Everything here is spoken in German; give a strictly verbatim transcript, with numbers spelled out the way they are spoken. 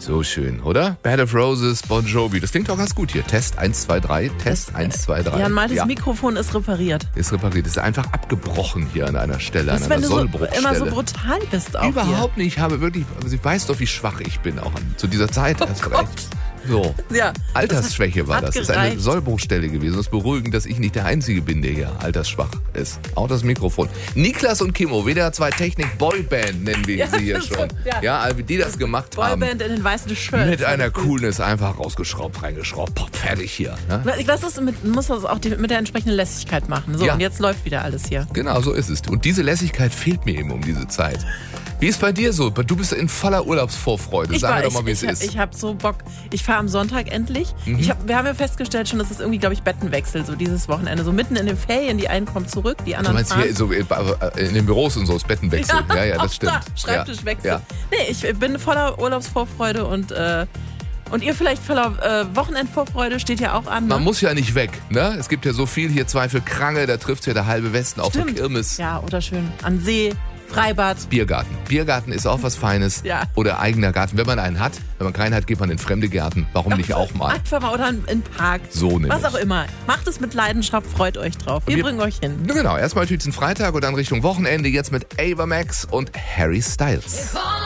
So schön, oder? Bed of Roses, Bon Jovi. Das klingt auch ganz gut hier. Test eins, zwei, drei. Test eins, zwei, drei. Jan Maltes ja. Mikrofon ist repariert. Ist repariert. Ist einfach abgebrochen hier an einer Stelle, Das, an wenn einer du so, Sollbruchstelle. immer so brutal bist auch Überhaupt nicht. Ich habe wirklich, also ich weiß doch, wie schwach ich bin auch an, zu dieser Zeit. Oh erst Gott. recht. So. Ja, Altersschwäche das war hat das. Das ist eine gereicht. Sollbruchstelle gewesen. Es ist beruhigend, dass ich nicht der Einzige bin, der hier altersschwach ist. Auch das Mikrofon. Niklas und Kimmo, W D R zwei Technik Boyband nennen wir Ja, sie hier das ist schon. so, ja. Ja, also wie die das gemacht haben. Boyband in den weißen Shirts. Mit einer Coolness einfach rausgeschraubt, reingeschraubt, pop, fertig hier. Ne? Das ist mit, muss das auch die, mit der entsprechenden Lässigkeit machen. So, Ja. und jetzt läuft wieder alles hier. Genau, so ist es. Und diese Lässigkeit fehlt mir eben um diese Zeit. Wie ist bei dir so? Du bist in voller Urlaubsvorfreude. Ich Sag war- mir doch mal, wie ich, es ich, ist. Ich habe so Bock. Ich fahre am Sonntag endlich. Mhm. Ich hab, wir haben ja festgestellt schon, dass es irgendwie, glaube ich, Bettenwechsel so dieses Wochenende. So mitten in den Ferien, die einen kommen zurück, die Du anderen meinst fahren. hier so in den Büros und so, das Bettenwechsel. Ja, ja, auch das stimmt. Da, Schreibtischwechsel. Ja. Nee, ich bin voller Urlaubsvorfreude und, äh, und ihr vielleicht voller äh, Wochenendvorfreude, steht ja auch an. Ne? Man muss ja nicht weg, ne? Es gibt ja so viel hier Zweifel Krange, da trifft ja der halbe Westen auf der Stimmt. Kirmes. Ja, oder schön an See, Freibad. Biergarten. Biergarten ist auch was Feines. Ja. Oder eigener Garten. Wenn man einen hat, wenn man keinen hat, geht man in fremde Gärten. Warum nicht auch mal? Einfach mal oder in in Park. So nämlich. Was auch immer. Macht es mit Leidenschaft, freut euch drauf. Wir, Wir- bringen euch hin. Genau, erstmal Tüten Freitag und dann Richtung Wochenende. Jetzt mit Ava Max und Harry Styles.